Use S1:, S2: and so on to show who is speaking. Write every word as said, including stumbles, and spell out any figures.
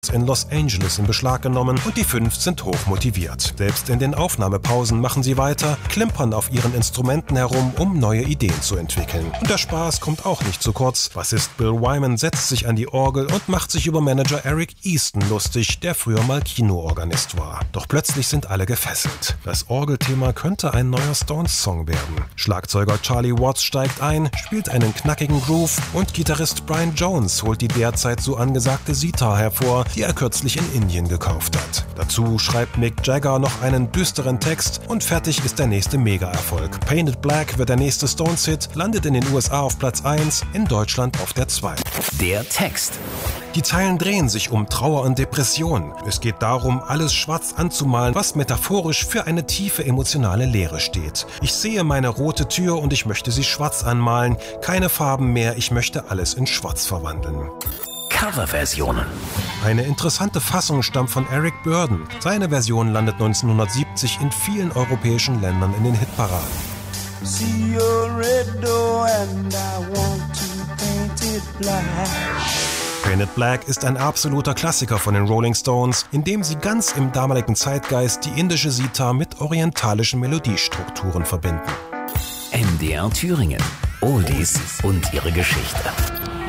S1: in Los Angeles in Beschlag genommen und die fünf sind hoch motiviert. Selbst in den Aufnahmepausen machen sie weiter, klimpern auf ihren Instrumenten herum, um neue Ideen zu entwickeln. Und der Spaß kommt auch nicht zu kurz. Bassist Bill Wyman setzt sich an die Orgel und macht sich über Manager Eric Easton lustig, der früher mal Kinoorganist war. Doch plötzlich sind alle gefesselt. Das Orgelthema könnte ein neuer Stones-Song werden. Schlagzeuger Charlie Watts steigt ein, spielt einen knackigen Groove und Gitarrist Brian Jones holt die derzeit so angesagte Sitar hervor, die er kürzlich in Indien gekauft hat. Dazu schreibt Mick Jagger noch einen düsteren Text und fertig ist der nächste Mega-Erfolg. Painted Black wird der nächste Stones-Hit, landet in den U S A auf Platz eins, in Deutschland auf der zwei.
S2: Der Text.
S1: Die Zeilen drehen sich um Trauer und Depression. Es geht darum, alles schwarz anzumalen, was metaphorisch für eine tiefe emotionale Leere steht. Ich sehe meine rote Tür und ich möchte sie schwarz anmalen. Keine Farben mehr, ich möchte alles in schwarz verwandeln.
S2: Coverversionen.
S1: Eine interessante Fassung stammt von Eric Burdon. Seine Version landet neunzehnhundertsiebzig in vielen europäischen Ländern in den Hitparaden. See your red door and I want to paint it black. Painted Black ist ein absoluter Klassiker von den Rolling Stones, in dem sie ganz im damaligen Zeitgeist die indische Sitar mit orientalischen Melodiestrukturen verbinden.
S2: M D R Thüringen. Oldies und ihre Geschichte.